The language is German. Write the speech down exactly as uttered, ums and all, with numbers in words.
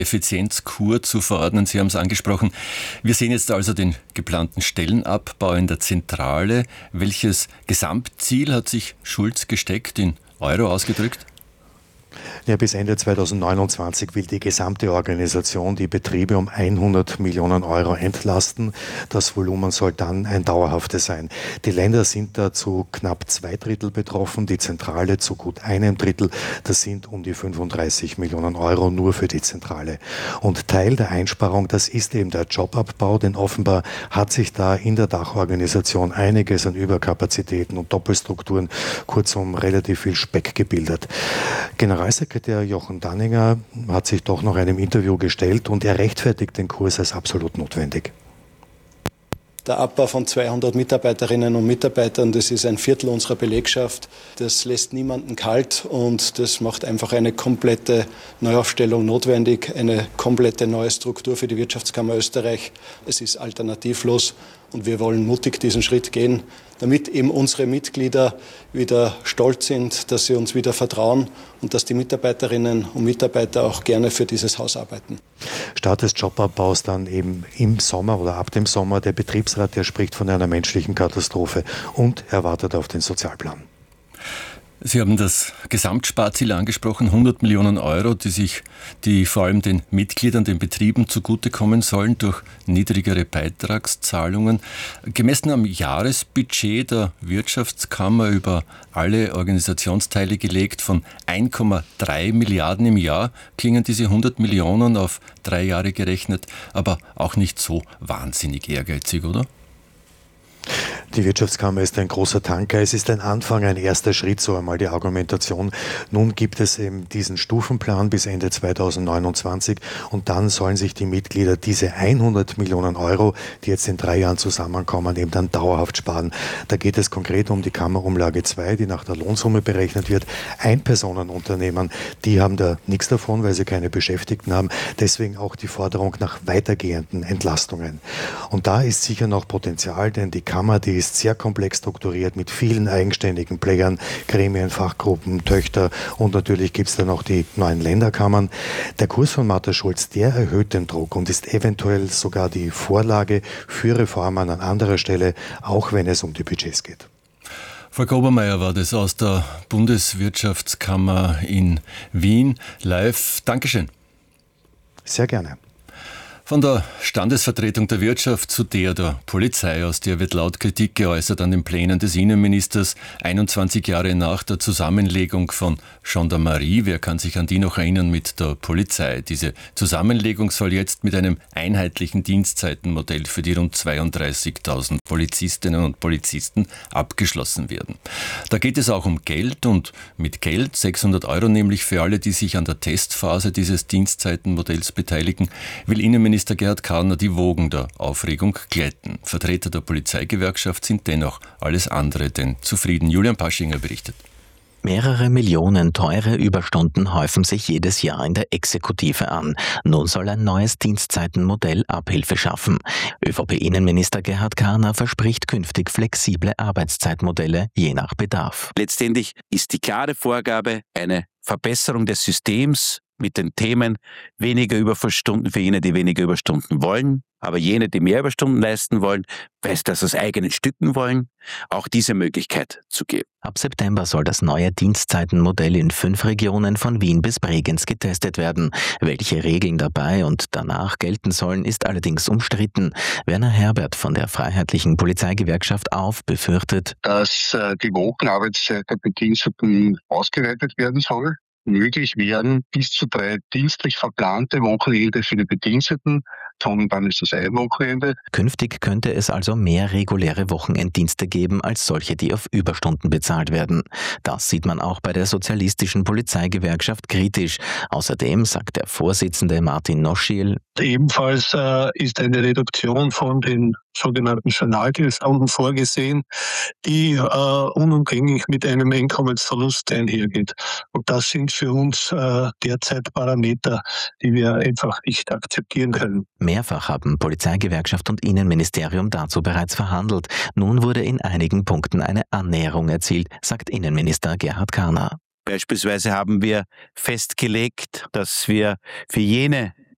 Effizienzkur zu verordnen. Sie haben es angesprochen. Wir sehen jetzt also den geplanten Stellenabbau in der Zentrale. Welches Gesamtziel hat sich Schulz gesteckt, in Euro ausgedrückt? Ja, bis Ende zweitausendneunundzwanzig will die gesamte Organisation die Betriebe um hundert Millionen Euro entlasten. Das Volumen soll dann ein dauerhaftes sein. Die Länder sind da zu knapp zwei Drittel betroffen, die Zentrale zu gut einem Drittel. Das sind um die fünfunddreißig Millionen Euro nur für die Zentrale. Und Teil der Einsparung, das ist eben der Jobabbau, denn offenbar hat sich da in der Dachorganisation einiges an Überkapazitäten und Doppelstrukturen, kurzum relativ viel Speck gebildet. Generalsekretär Jochen Danninger hat sich doch noch einem Interview gestellt und er rechtfertigt den Kurs als absolut notwendig. Der Abbau von zweihundert Mitarbeiterinnen und Mitarbeitern, das ist ein Viertel unserer Belegschaft. Das lässt niemanden kalt und das macht einfach eine komplette Neuaufstellung notwendig, eine komplette neue Struktur für die Wirtschaftskammer Österreich. Es ist alternativlos und wir wollen mutig diesen Schritt gehen, damit eben unsere Mitglieder wieder stolz sind, dass sie uns wieder vertrauen und dass die Mitarbeiterinnen und Mitarbeiter auch gerne für dieses Haus arbeiten. Start des Jobabbaus dann eben im Sommer oder ab dem Sommer. Der Betriebsrat, der spricht von einer menschlichen Katastrophe und er wartet auf den Sozialplan. Sie haben das Gesamtsparziel angesprochen, hundert Millionen Euro, die sich, die vor allem den Mitgliedern, den Betrieben zugutekommen sollen durch niedrigere Beitragszahlungen. Gemessen am Jahresbudget der Wirtschaftskammer über alle Organisationsteile gelegt von eins Komma drei Milliarden im Jahr klingen diese hundert Millionen auf drei Jahre gerechnet, aber auch nicht so wahnsinnig ehrgeizig, oder? Die Wirtschaftskammer ist ein großer Tanker. Es ist ein Anfang, ein erster Schritt, so einmal die Argumentation. Nun gibt es eben diesen Stufenplan bis Ende zweitausendneunundzwanzig und dann sollen sich die Mitglieder diese hundert Millionen Euro, die jetzt in drei Jahren zusammenkommen, eben dann dauerhaft sparen. Da geht es konkret um die Kammerumlage zwei, die nach der Lohnsumme berechnet wird. Einpersonenunternehmen, die haben da nichts davon, weil sie keine Beschäftigten haben. Deswegen auch die Forderung nach weitergehenden Entlastungen. Und da ist sicher noch Potenzial, denn die Kammer, die ist sehr komplex strukturiert mit vielen eigenständigen Playern, Gremien, Fachgruppen, Töchter und natürlich gibt es dann noch die neuen Länderkammern. Der Kurs von Martha Schulz, der erhöht den Druck und ist eventuell sogar die Vorlage für Reformen an anderer Stelle, auch wenn es um die Budgets geht. Volker Obermeier war das aus der Bundeswirtschaftskammer in Wien live. Dankeschön. Sehr gerne. Von der Standesvertretung der Wirtschaft zu der der Polizei, aus der wird laut Kritik geäußert an den Plänen des Innenministers, einundzwanzig Jahre nach der Zusammenlegung von Gendarmerie. Wer kann sich an die noch erinnern mit der Polizei? Diese Zusammenlegung soll jetzt mit einem einheitlichen Dienstzeitenmodell für die rund zweiunddreißigtausend Polizistinnen und Polizisten abgeschlossen werden. Da geht es auch um Geld und mit Geld, sechshundert Euro nämlich für alle, die sich an der Testphase dieses Dienstzeitenmodells beteiligen, will Innenminister Gerhard Karner die Wogen der Aufregung glätten. Vertreter der Polizeigewerkschaft sind dennoch alles andere denn zufrieden. Julian Paschinger berichtet. Mehrere Millionen teure Überstunden häufen sich jedes Jahr in der Exekutive an. Nun soll ein neues Dienstzeitenmodell Abhilfe schaffen. ÖVP-Innenminister Gerhard Karner verspricht künftig flexible Arbeitszeitmodelle je nach Bedarf. Letztendlich ist die klare Vorgabe eine Verbesserung des Systems mit den Themen weniger Überstunden für jene, die weniger Überstunden wollen, aber jene, die mehr Überstunden leisten wollen, weil sie das aus eigenen Stücken wollen, auch diese Möglichkeit zu geben. Ab September soll das neue Dienstzeitenmodell in fünf Regionen von Wien bis Bregenz getestet werden. Welche Regeln dabei und danach gelten sollen, ist allerdings umstritten. Werner Herbert von der Freiheitlichen Polizeigewerkschaft auf befürchtet, dass äh, die Wochenarbeitszeit der Bediensteten ausgeweitet werden soll. Möglich wären bis zu drei dienstlich verplante Wochenende für die Bediensteten. Dann ist das ein Wochenende. Künftig könnte es also mehr reguläre Wochenenddienste geben, als solche, die auf Überstunden bezahlt werden. Das sieht man auch bei der sozialistischen Polizeigewerkschaft kritisch. Außerdem sagt der Vorsitzende Martin Noschiel, ebenfalls äh, ist eine Reduktion von den sogenannten Journalgeldern vorgesehen, die äh, unumgänglich mit einem Einkommensverlust einhergeht. Und das sind für uns äh, derzeit Parameter, die wir einfach nicht akzeptieren können. Mehrfach haben Polizeigewerkschaft und Innenministerium dazu bereits verhandelt. Nun wurde in einigen Punkten eine Annäherung erzielt, sagt Innenminister Gerhard Karner. Beispielsweise haben wir festgelegt, dass wir für jene